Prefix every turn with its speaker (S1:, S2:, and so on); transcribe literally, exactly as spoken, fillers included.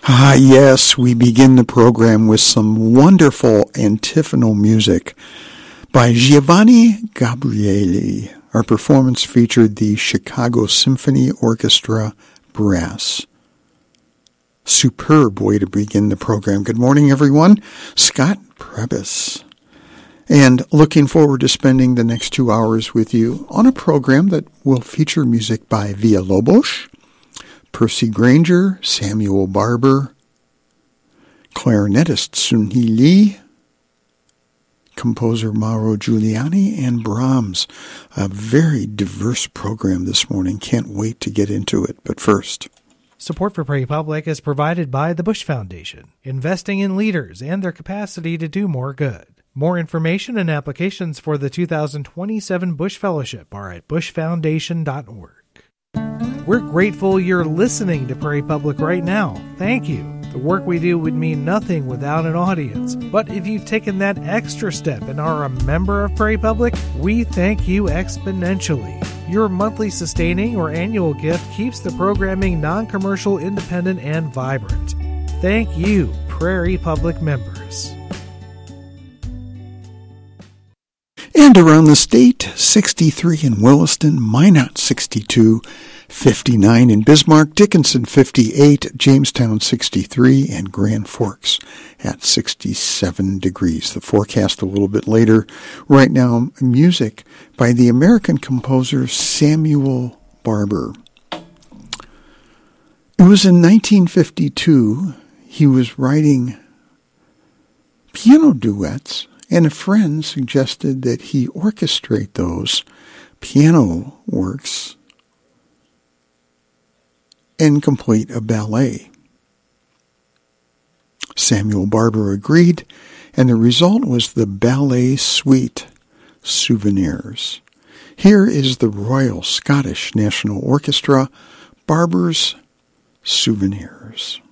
S1: Ah, yes, we begin the program with some wonderful antiphonal music by Giovanni Gabrieli. Our performance featured the Chicago Symphony Orchestra Brass. Superb way to begin the program. Good morning, everyone. Scott Prebis. And looking forward to spending the next two hours with you on a program that will feature music by Villalobos, Percy Granger, Samuel Barber, clarinetist Sun-Hee Lee, composer Mauro Giuliani, and Brahms. A very diverse program this morning. Can't wait to get into it. But first,
S2: support for Prairie Public is provided by the Bush Foundation, investing in leaders and their capacity to do more good. More information and applications for the two thousand twenty-seven Bush Fellowship are at bush foundation dot org. We're grateful you're listening to Prairie Public right now. Thank you. The work we do would mean nothing without an audience. But if you've taken that extra step and are a member of Prairie Public, we thank you exponentially. Your monthly sustaining or annual gift keeps the programming non-commercial, independent, and vibrant. Thank you, Prairie Public members.
S1: And around the state, sixty-three in Williston, Minot sixty-two, fifty-nine in Bismarck, Dickinson fifty-eight, Jamestown sixty-three, and Grand Forks at sixty-seven degrees. The forecast a little bit later. Right now, music by the American composer Samuel Barber. It was in nineteen fifty-two he was writing piano duets, and a friend suggested that he orchestrate those piano works and complete a ballet. Samuel Barber agreed, and the result was the ballet suite, Souvenirs. Here is the Royal Scottish National Orchestra, Barber's Souvenirs.